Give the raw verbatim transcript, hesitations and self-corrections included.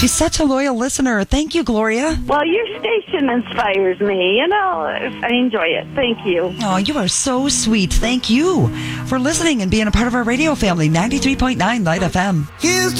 She's such a loyal listener. Thank you, Gloria. Well, your station inspires me. You know, I enjoy it. Thank you. Oh, you are so sweet. Thank you for listening and being a part of our radio family. ninety-three point nine Light F M. Here's